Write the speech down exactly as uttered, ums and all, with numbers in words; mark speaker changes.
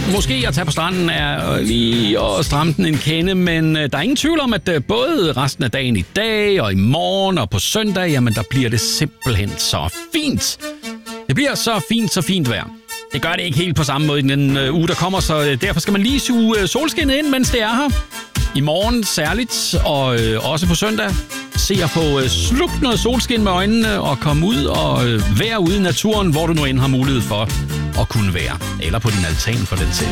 Speaker 1: Måske at tage på stranden er lige at stramme den en kende, men der er ingen tvivl om, at både resten af dagen i dag og i morgen og på søndag, jamen der bliver det simpelthen så fint. Det bliver så fint, så fint vejr. Det gør det ikke helt på samme måde i den uh, uge, der kommer, så derfor skal man lige suge uh, solskinnet ind, mens det er her. I morgen særligt, og uh, også på søndag. Se at få uh, slugt noget solskin med øjnene og komme ud og uh, være ude i naturen, hvor du nu end har mulighed for at kunne være. Eller på din altan for den sags